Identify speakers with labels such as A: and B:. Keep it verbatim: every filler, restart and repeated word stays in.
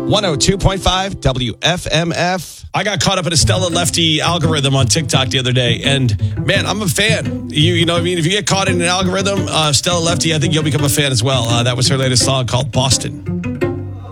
A: one oh two point five W F M F.
B: I got caught up in a Stella Lefty algorithm on TikTok the other day, and man, I'm a fan. You, you know what I mean? If you get caught in an algorithm, uh, Stella Lefty, I think you'll become a fan as well. Uh, that was her latest song called Boston.